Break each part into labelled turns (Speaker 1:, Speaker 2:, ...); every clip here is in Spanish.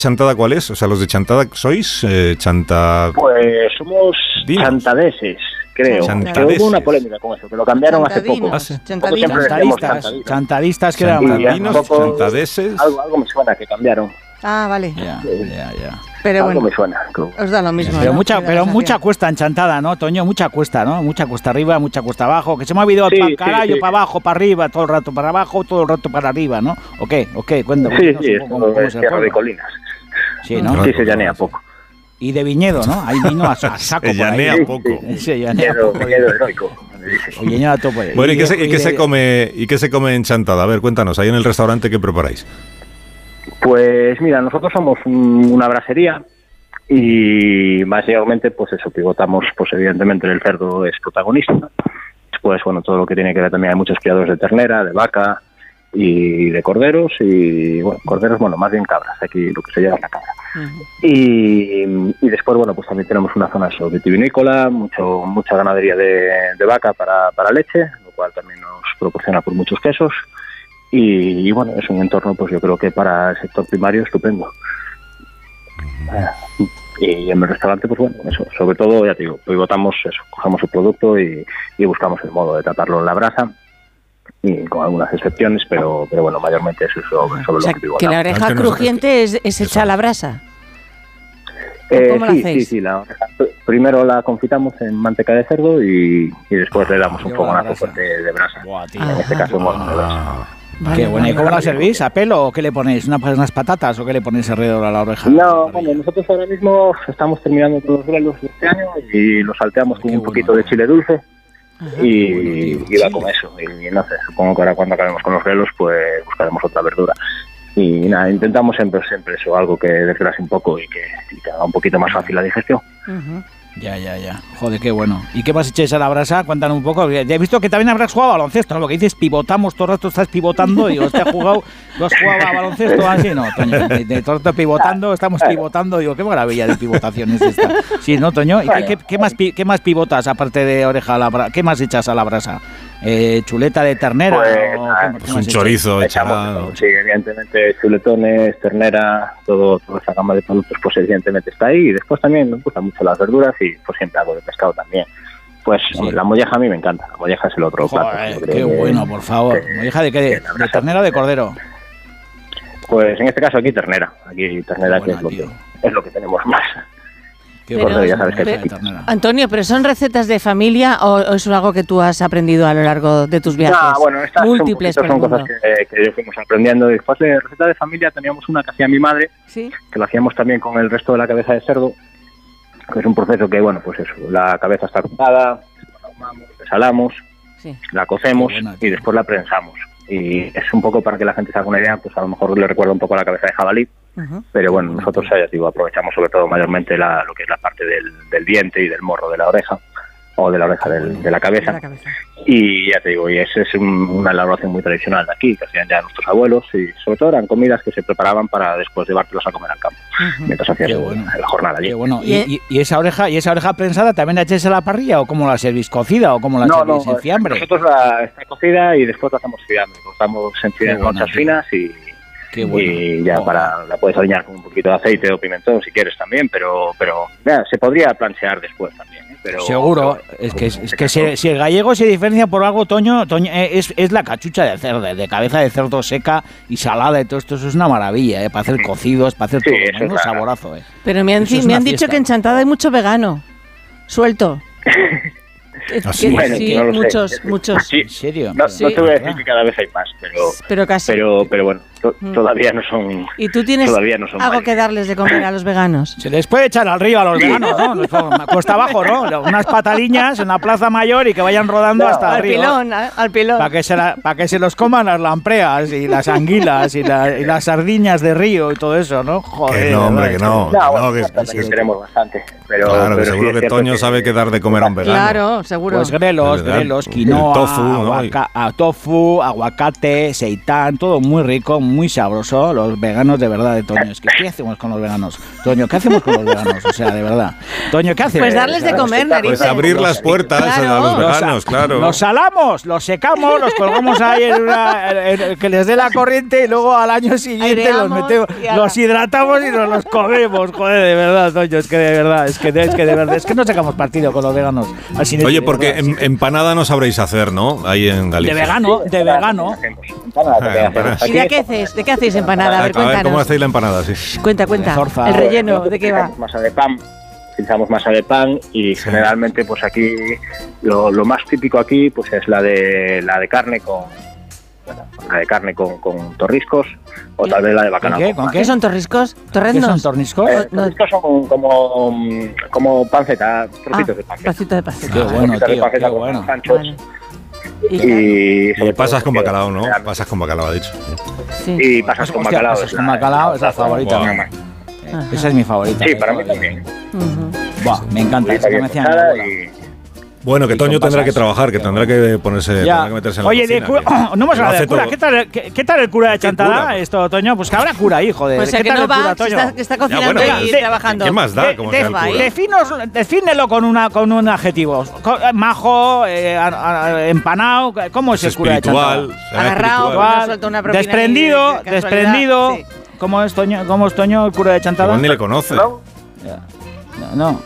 Speaker 1: ¿Chantada cuál es? O sea, los de Chantada, ¿sois chanta...?
Speaker 2: Pues somos chantadeses, creo. Que hubo una polémica con eso, que lo cambiaron hace poco.
Speaker 3: Chantadistas que
Speaker 1: eran chantadeses.
Speaker 2: Algo me suena que cambiaron.
Speaker 4: Ah, vale.
Speaker 3: Ya.
Speaker 4: Pero
Speaker 2: algo
Speaker 4: bueno,
Speaker 2: me suena.
Speaker 4: os da lo mismo.
Speaker 3: Pero mucha cuesta en Chantada, ¿no, Toño? Mucha cuesta, ¿no? Mucha cuesta arriba, mucha cuesta abajo. Que se me ha olvidado para carajo, para abajo, para arriba, todo el rato para abajo, todo el rato para arriba, ¿no? ¿O qué? Cuéntame.
Speaker 2: Sí, ¿cómo es tierra de colinas.
Speaker 3: Sí, ¿no?
Speaker 2: Sí, se llanea poco.
Speaker 3: Y de viñedo, ¿no? Hay vino a saco.
Speaker 1: Se llanea poco.
Speaker 3: Se llanea poco.
Speaker 2: Viñedo heroico.
Speaker 1: Bueno, ¿y qué se come en Chantada? A ver, cuéntanos, ahí en el restaurante, ¿qué preparáis?
Speaker 2: Pues mira, nosotros somos una brasería y básicamente pues eso, pivotamos, pues evidentemente el cerdo es protagonista. Después, bueno, todo lo que tiene que ver también, hay muchos criados de ternera, de vaca y de corderos y, bueno, corderos, bueno, más bien cabras, aquí lo que se llama la cabra. Y después, bueno, pues también tenemos una zona vitivinícola, mucha ganadería de vaca para leche, lo cual también nos proporciona por muchos quesos. Y bueno, es un entorno, pues yo creo que para el sector primario estupendo. Y en el restaurante, pues bueno, eso, sobre todo, ya te digo, pivotamos eso, cogemos el producto y buscamos el modo de tratarlo en la brasa, y con algunas excepciones, pero bueno, mayormente eso es sobre lo que pivotamos.
Speaker 4: Que la oreja crujiente es hecha a la brasa. ¿Cómo la hacéis?
Speaker 2: Sí, la oreja. Primero la confitamos en manteca de cerdo y después le damos un fogonazo fuerte de brasa.
Speaker 3: Buah, tío.
Speaker 2: En este caso, mono de brasa.
Speaker 3: Qué bueno. ¿Y cómo la servís? ¿A pelo o qué le ponéis? ¿Unas patatas o qué le ponéis alrededor a la oreja?
Speaker 2: No, bueno, nosotros ahora mismo estamos terminando con los grelos de este año y los salteamos con un poquito de chile dulce. Y va con eso. Y no sé, supongo que ahora cuando acabemos con los grelos, pues buscaremos otra verdura. Y nada, intentamos siempre eso, algo que desgrase un poco y que haga un poquito más fácil la digestión.
Speaker 3: Ya. Joder, qué bueno. ¿Y qué más echáis a la brasa? Cuéntanos un poco. Ya he visto que también habrás jugado a baloncesto, ¿no? Porque dices pivotamos, todo el rato estás pivotando y ¿tú has jugado a baloncesto así? No, Toño, de todo el rato pivotando, estamos pivotando. Digo, qué maravilla de pivotación es esta. Sí, ¿no, Toño? ¿Y qué más pivotas aparte de oreja a la brasa? ¿Qué más echas a la brasa? ¿Chuleta de ternera?
Speaker 1: Pues un chorizo echado.
Speaker 2: Sí, evidentemente chuletones, ternera, toda esa gama de productos, pues evidentemente está ahí. Y después también nos gustan mucho las verduras y pues siempre algo de pescado también. Pues sí. La molleja a mí me encanta, la molleja es el otro plato.
Speaker 3: Qué bueno, por favor. ¿Molleja de qué? ¿De ternera o de cordero?
Speaker 2: Pues en este caso aquí ternera, que es lo que tenemos más.
Speaker 4: Pero,
Speaker 2: ya sabes que
Speaker 4: Antonio, ¿pero son recetas de familia o es algo que tú has aprendido a lo largo de tus viajes?
Speaker 2: Bueno, estas
Speaker 4: múltiples
Speaker 2: son cosas que yo fuimos aprendiendo. Después de receta de familia teníamos una que hacía mi madre, ¿sí? Que lo hacíamos también con el resto de la cabeza de cerdo, que es un proceso que, bueno, pues eso, la cabeza está cortada, la salamos, la cocemos y después la prensamos. Y es un poco para que la gente se haga una idea, pues a lo mejor le recuerda un poco a la cabeza de jabalí. Pero bueno, nosotros aprovechamos sobre todo mayormente lo que es la parte del diente y del morro de la oreja o de la oreja de la cabeza. Y ya te digo, y esa es una elaboración muy tradicional de aquí, que hacían ya nuestros abuelos y sobre todo eran comidas que se preparaban para después llevártelos a comer al campo mientras hacían la jornada allí.
Speaker 3: Qué bueno. ¿Y esa oreja prensada también la echáis a la parrilla o cómo la servís? ¿Cocida o cómo la servís? ¿En fiambre?
Speaker 2: Nosotros está cocida y después la hacemos fiambre. Cortamos en conchas finas y ya la puedes alinear con un poquito de aceite o pimentón si quieres también, pero se podría planchear después también.
Speaker 3: Seguro, es que si el gallego se diferencia por algo, Toño, es la cachucha de cerdo, de cabeza de cerdo seca y salada y todo esto, eso es una maravilla, para hacer cocidos, para hacer todo, un saborazo.
Speaker 4: Pero me han dicho que en Chantada hay mucho vegano, suelto.
Speaker 2: Bueno,
Speaker 4: sí,
Speaker 2: no
Speaker 4: muchos.
Speaker 2: Sí.
Speaker 3: ¿En serio?
Speaker 2: No te voy a decir que cada vez hay más,
Speaker 4: pero casi.
Speaker 2: Pero bueno, todavía no son.
Speaker 4: ¿Y tú tienes algo que darles de comer a los veganos?
Speaker 3: Se les puede echar al río a los veganos, ¿no? Cuesta abajo, ¿no? Unas pataliñas en la plaza mayor y que vayan rodando hasta el río.
Speaker 4: Al pilón.
Speaker 3: Para que se los coman las lampreas y las anguilas y las sardiñas de río y todo eso, ¿no? Joder.
Speaker 1: Que no, hombre, que no.
Speaker 2: Que tenemos bastante.
Speaker 1: Claro, que seguro que Toño sabe qué dar de comer a un vegano.
Speaker 4: Claro, seguro.
Speaker 3: Pues grelos, quinoa, tofu, aguacate, seitán, todo muy rico, muy sabroso, los veganos de verdad de Toño. Es que, ¿qué hacemos con los veganos? Toño, ¿qué hacemos con los veganos? O sea, de verdad. Toño, ¿qué hacemos?
Speaker 4: Pues darles de comer, narices.
Speaker 1: Pues abrir las puertas a los veganos, claro.
Speaker 3: Los salamos, los secamos, los colgamos ahí en que les dé la corriente y luego al año siguiente los metemos, los hidratamos y nos los comemos. Joder, de verdad, Toño, es que de verdad, es que no sacamos partido con los veganos.
Speaker 1: Oye, porque empanada no sabréis hacer, ¿no? Ahí en Galicia.
Speaker 3: De vegano.
Speaker 4: ¿Y de qué hacéis empanada? A ver, cuéntanos.
Speaker 1: ¿Cómo hacéis la empanada? Sí.
Speaker 4: Cuenta. El relleno, ¿de qué va?
Speaker 2: Utilizamos masa de pan y generalmente pues aquí lo más típico aquí pues es la de carne con torriscos o tal vez la de bacalao.
Speaker 4: ¿Qué son torriscos? ¿Torreznos?
Speaker 3: ¿Qué son torriscos?
Speaker 2: Torriscos son como panceta, trocitos de panceta.
Speaker 4: Trocitos de panceta.
Speaker 3: Qué bueno, tío, qué bueno.
Speaker 2: Vale.
Speaker 1: Y pasas con bacalao, ¿no? Pasas con bacalao, ha dicho.
Speaker 2: Sí. Y pasas con bacalao.
Speaker 3: Pasas con bacalao es la favorita. Esa es mi favorita.
Speaker 2: Sí, para mí también.
Speaker 3: Me encanta. Es que me hacían
Speaker 1: Bueno, que Toño tendrá que trabajar, que tendrá que meterse en la cocina.
Speaker 3: Oye, no hemos hablado del cura. ¿Qué tal el cura de Chantada, esto, Toño? Pues que habrá cura ahí, joder.
Speaker 4: Pues el que no va, que está cocinando y trabajando.
Speaker 1: ¿Qué más da? Como sea el cura.
Speaker 3: Defínelo con un adjetivo. Majo, empanado. ¿Cómo es el cura de Chantada?
Speaker 4: Agarrado,
Speaker 3: desprendido. ¿Cómo es Toño, el cura de Chantada?
Speaker 1: Igual ni le conoce.
Speaker 3: No.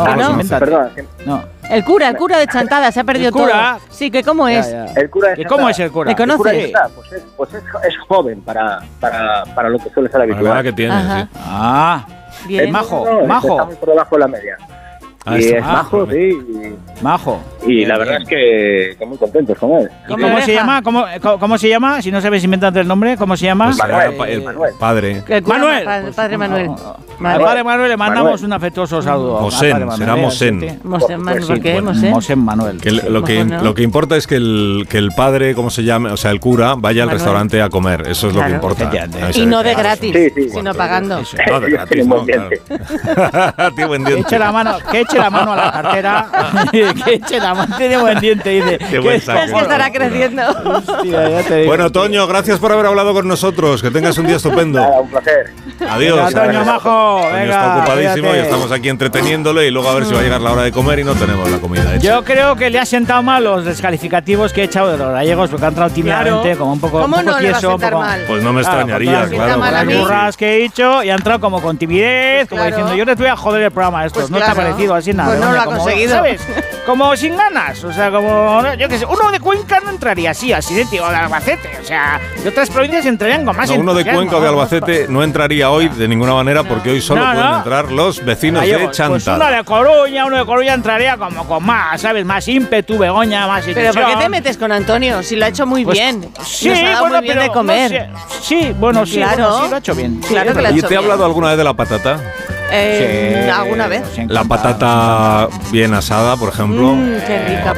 Speaker 2: Perdón.
Speaker 4: El cura de Chantada se ha perdido todo. Sí, que ¿cómo es?
Speaker 2: El cura de
Speaker 3: ¿Cómo es el cura?
Speaker 4: ¿Le conoces?
Speaker 2: Pues es joven para lo que suele ser habitual.
Speaker 1: La verdad que tiene, sí.
Speaker 3: Bien. Majo.
Speaker 2: Está muy por debajo de la media. Y es majo, sí.
Speaker 3: Majo.
Speaker 2: Y la verdad es que muy contentos con él.
Speaker 3: ¿Cómo se llama? ¿Cómo se llama? Si no sabes inventarte el nombre, ¿cómo se llama?
Speaker 1: El padre.
Speaker 4: Manuel. Padre Manuel.
Speaker 3: Al padre Manuel le mandamos un afectuoso saludo.
Speaker 1: Será Mosén.
Speaker 4: ¿Por qué Mosén?
Speaker 3: Mosén Manuel.
Speaker 1: Lo que importa es que el padre, ¿cómo se llama? O sea, el cura vaya al restaurante a comer. Eso es lo que importa.
Speaker 4: Y no de gratis, sino pagando.
Speaker 1: No de gratis, no, claro. Tío, buen diente.
Speaker 3: Que eche la mano a la cartera. Que eche la mano. Tiene buen diente, dice.
Speaker 4: Es que estará creciendo.
Speaker 3: Hostia, ya te digo.
Speaker 1: Bueno, Toño, gracias por haber hablado con nosotros. Que tengas un día estupendo.
Speaker 2: Nada, un placer.
Speaker 1: Adiós.
Speaker 3: Toño, majo.
Speaker 1: Toño está ocupadísimo y estamos aquí entreteniéndole y luego a ver si va a llegar la hora de comer y no tenemos la comida hecha.
Speaker 3: Yo creo que le ha sentado mal los descalificativos que he echado de los gallegos porque han entrado tímidamente, como un poco
Speaker 4: ¿Cómo no
Speaker 3: tieso.
Speaker 4: Le va a sentar mal?
Speaker 1: Pues no me extrañaría, claro.
Speaker 3: Las burras que he hecho y ha entrado como con timidez, como diciendo, yo les voy a joder el programa a estos.
Speaker 4: Pues
Speaker 3: no te ha parecido así nada.
Speaker 4: Pues no lo ha conseguido.
Speaker 3: ¿Sabes? Como sin ganas. O sea, como, yo qué sé, uno de Cuenca no entraría así de tío, de Albacete. O sea, de otras provincias entrarían con más
Speaker 1: uno de Cuenca o de Albacete no entraría hoy de ninguna manera porque hoy solo pueden entrar los vecinos de Chantada.
Speaker 3: Pues uno de Coruña entraría como con más, ¿sabes? Más ímpetu, Begoña, más
Speaker 4: ilusión. ¿Pero por qué te metes con Antonio? Si lo ha hecho muy bien.
Speaker 3: Sí,
Speaker 4: muy bien de comer.
Speaker 3: No sé. Sí, lo ha hecho bien.
Speaker 4: Claro que lo ha hecho bien.
Speaker 1: ¿Y te he hablado alguna vez de la patata?
Speaker 4: Alguna vez.
Speaker 1: La patata bien asada, por ejemplo.
Speaker 4: Qué rica,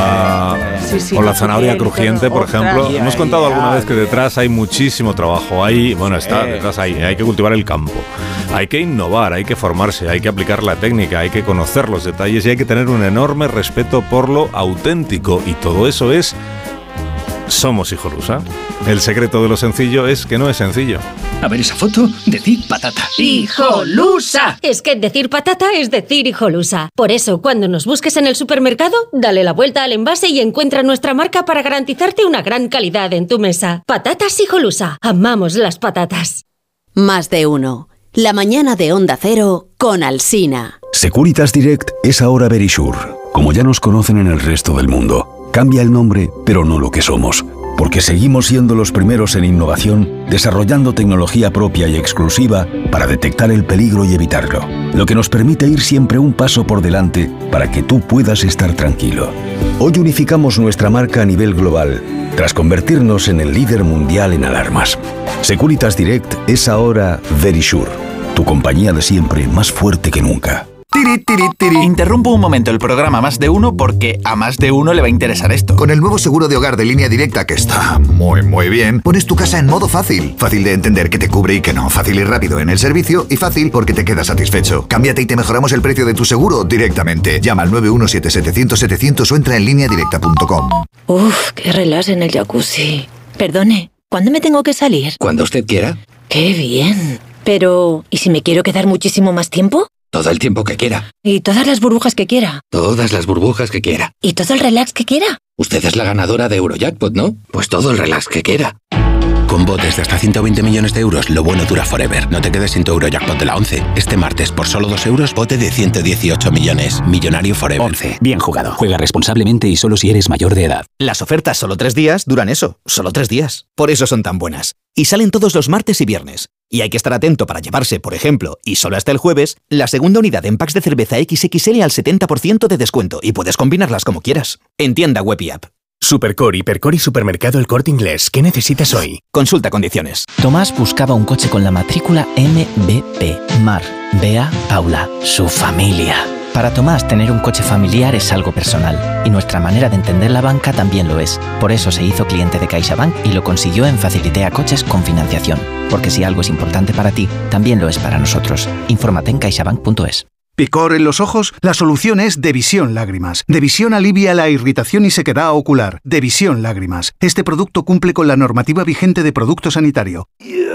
Speaker 1: o la zanahoria crujiente, por ejemplo. Hemos contado alguna vez que detrás hay muchísimo trabajo. Detrás hay que cultivar el campo. Hay que innovar, hay que formarse, hay que aplicar la técnica, hay que conocer los detalles y hay que tener un enorme respeto por lo auténtico. Y todo eso es Somos Hijolusa. El secreto de lo sencillo es que no es sencillo.
Speaker 5: A ver esa foto, decir patata.
Speaker 6: ¡Hijolusa! Es que decir patata es decir hijolusa. Por eso, cuando nos busques en el supermercado, dale la vuelta al envase y encuentra nuestra marca para garantizarte una gran calidad en tu mesa. Patatas Hijolusa. Amamos las patatas.
Speaker 7: Más de uno. La mañana de Onda Cero con Alsina.
Speaker 8: Securitas Direct es ahora Verisure. Como ya nos conocen en el resto del mundo. Cambia el nombre, pero no lo que somos. Porque seguimos siendo los primeros en innovación, desarrollando tecnología propia y exclusiva para detectar el peligro y evitarlo. Lo que nos permite ir siempre un paso por delante para que tú puedas estar tranquilo. Hoy unificamos nuestra marca a nivel global, tras convertirnos en el líder mundial en alarmas. Securitas Direct es ahora Verisure, tu compañía de siempre más fuerte que nunca.
Speaker 9: Interrumpo un momento el programa Más de Uno porque a más de uno le va a interesar esto.
Speaker 10: Con el nuevo seguro de hogar de Línea Directa, que está muy bien, pones tu casa en modo fácil. Fácil de entender que te cubre y que no. Fácil y rápido en el servicio y fácil porque te quedas satisfecho. Cámbiate y te mejoramos el precio de tu seguro directamente. Llama al 917-700-700 o entra en lineadirecta.com.
Speaker 11: Uf, qué relax en el jacuzzi. Perdone, ¿Cuándo me tengo que salir?
Speaker 5: Cuando usted quiera.
Speaker 11: ¡Qué bien! Pero, ¿y si me quiero quedar muchísimo más tiempo?
Speaker 5: Todo el tiempo que quiera.
Speaker 11: ¿Y todas las burbujas que quiera?
Speaker 5: Todas las burbujas que quiera.
Speaker 11: ¿Y todo el relax que quiera?
Speaker 5: Usted es la ganadora de Eurojackpot, ¿no? Pues todo el relax que quiera. Con botes de hasta 120 millones de euros, lo bueno dura forever. No te quedes sin tu Eurojackpot de la 11. Este martes, por solo 2 euros, bote de 118 millones. Millonario forever.
Speaker 12: 11. Bien jugado. Juega responsablemente y solo si eres mayor de edad.
Speaker 13: Las ofertas solo 3 días duran eso, solo 3 días. Por eso son tan buenas. Y salen todos los martes y viernes. Y hay que estar atento para llevarse, por ejemplo, y solo hasta el jueves, la segunda unidad en packs de cerveza XXL al 70% de descuento. Y puedes combinarlas como quieras. En tienda web y app.
Speaker 14: Supercore, Hipercor y Supermercado El Corte Inglés. ¿Qué necesitas hoy?
Speaker 13: Consulta condiciones.
Speaker 15: Tomás buscaba un coche con la matrícula MBP. Mar, Bea, Paula, su familia. Para Tomás, tener un coche familiar es algo personal. Y nuestra manera de entender la banca también lo es. Por eso se hizo cliente de CaixaBank y lo consiguió en Facilitea Coches con financiación. Porque si algo es importante para ti, también lo es para nosotros. Infórmate en caixabank.es.
Speaker 16: ¿Picor en los ojos? La solución es Devisión Lágrimas. Devisión alivia la irritación y sequedad ocular. Devisión Lágrimas. Este producto cumple con la normativa vigente de producto sanitario.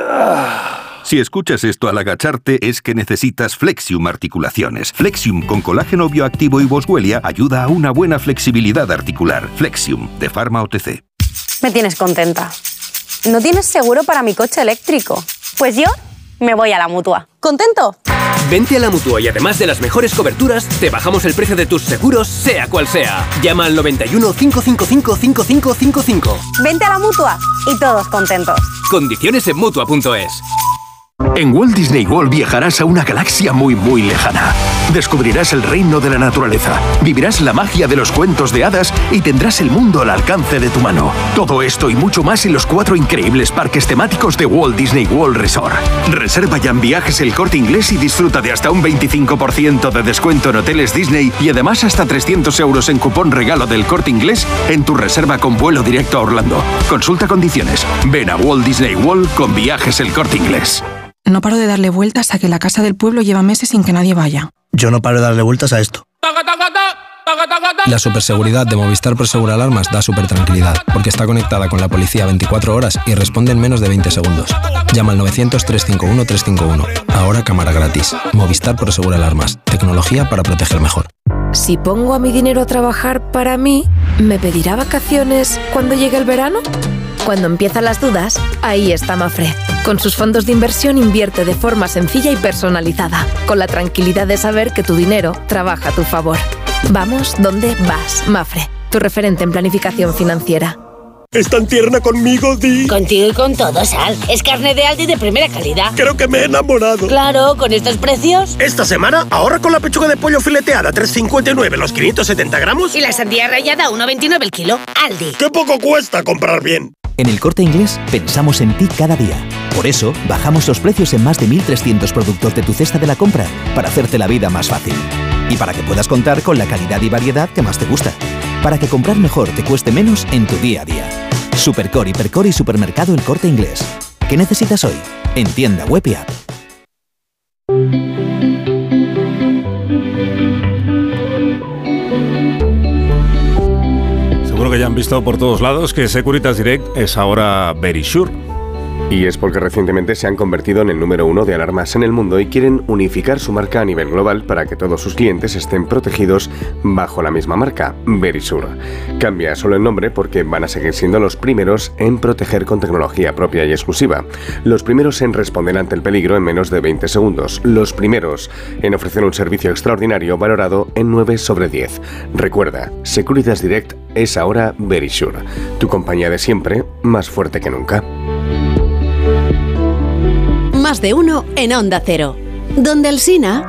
Speaker 17: Si escuchas esto al agacharte es que necesitas Flexium Articulaciones. Flexium con colágeno bioactivo y boswellia ayuda a una buena flexibilidad articular. Flexium, de Pharma OTC.
Speaker 18: Me tienes contenta. ¿No tienes seguro para mi coche eléctrico? Pues yo me voy a la Mutua. ¿Contento?
Speaker 19: Vente a la Mutua y además de las mejores coberturas, te bajamos el precio de tus seguros, sea cual sea. Llama al 91 555 5555.
Speaker 18: Vente a la Mutua y todos contentos.
Speaker 19: Condiciones en Mutua.es.
Speaker 20: En Walt Disney World viajarás a una galaxia muy lejana. Descubrirás el reino de la naturaleza, vivirás la magia de los cuentos de hadas y tendrás el mundo al alcance de tu mano. Todo esto y mucho más en los 4 increíbles parques temáticos de Walt Disney World Resort. Reserva ya en Viajes El Corte Inglés y disfruta de hasta un 25% de descuento en hoteles Disney y además hasta 300 euros en cupón regalo del Corte Inglés en tu reserva con vuelo directo a Orlando. Consulta condiciones. Ven a Walt Disney World con Viajes El Corte Inglés.
Speaker 21: No paro de darle vueltas a que la casa del pueblo lleva meses sin que nadie vaya.
Speaker 22: Yo no paro de darle vueltas a esto.
Speaker 23: La superseguridad de Movistar Prosegur Alarmas da súper tranquilidad, porque está conectada con la policía 24 horas y responde en menos de 20 segundos. Llama al 900-351-351. Ahora cámara gratis. Movistar Prosegur Alarmas. Tecnología para proteger mejor.
Speaker 24: Si pongo a mi dinero a trabajar para mí, ¿me pedirá vacaciones cuando llegue el verano? Cuando empiezan las dudas, ahí está Mafre. Con sus fondos de inversión invierte de forma sencilla y personalizada, con la tranquilidad de saber que tu dinero trabaja a tu favor. Vamos donde vas, Mafre, tu referente en planificación financiera.
Speaker 25: ¿Es tan tierna conmigo, Di?
Speaker 26: Contigo y con todo, Sal. Es carne de Aldi de primera calidad.
Speaker 25: Creo que me he enamorado.
Speaker 26: Claro, con estos precios.
Speaker 25: Esta semana ahorra con la pechuga de pollo fileteada 3,59 los 570 gramos.
Speaker 26: Y la sandía rallada 1,29 el kilo. Aldi.
Speaker 25: ¡Qué poco cuesta comprar bien!
Speaker 13: En El Corte Inglés pensamos en ti cada día. Por eso, bajamos los precios en más de 1.300 productos de tu cesta de la compra para hacerte la vida más fácil. Y para que puedas contar con la calidad y variedad que más te gusta. Para que comprar mejor te cueste menos en tu día a día. Supercore, Hipercor y Supermercado El Corte Inglés. ¿Qué necesitas hoy? En tienda web y app.
Speaker 1: Seguro que ya han visto por todos lados que Securitas Direct es ahora Verisure.
Speaker 27: Y es porque recientemente se han convertido en el número 1 de alarmas en el mundo y quieren unificar su marca a nivel global para que todos sus clientes estén protegidos bajo la misma marca, Verisure. Cambia solo el nombre porque van a seguir siendo los primeros en proteger con tecnología propia y exclusiva. Los primeros en responder ante el peligro en menos de 20 segundos. Los primeros en ofrecer un servicio extraordinario valorado en 9 sobre 10. Recuerda, Securitas Direct es ahora Verisure. Tu compañía de siempre, más fuerte que nunca.
Speaker 7: Más de uno en Onda Cero. Donde Alsina.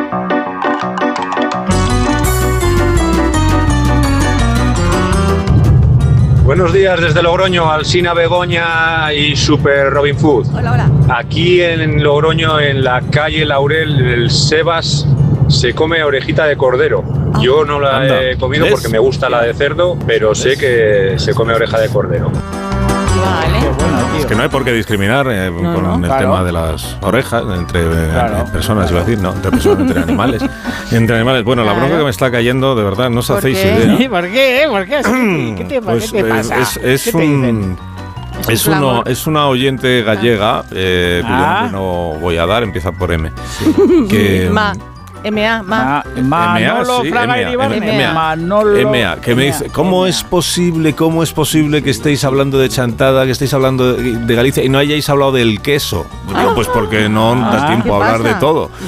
Speaker 28: Buenos días desde Logroño, Alsina, Begoña y Super Robin Food.
Speaker 29: Hola, hola.
Speaker 28: Aquí en Logroño, en la calle Laurel, el Sebas se come orejita de cordero. Yo no la he comido porque me gusta la de cerdo, pero sé que se come oreja de cordero.
Speaker 4: Vale.
Speaker 1: Es que no hay por qué discriminar con el tema de las orejas entre personas, iba a decir, no, entre personas, entre animales. Bueno, la bronca que me está cayendo, de verdad, no os hacéis idea.
Speaker 3: ¿Por qué? ¿Por qué? ¿Qué te pasa?
Speaker 1: Es Es una oyente gallega, cuyo nombre no voy a dar, empieza por M. Que,
Speaker 3: Manolo Fraga Iribarne.
Speaker 1: M.A. que me dice, ¿cómo es posible que estéis hablando de Chantada, que estéis hablando de Galicia y no hayáis hablado del queso? Digo, pues porque no da tiempo a hablar de todo.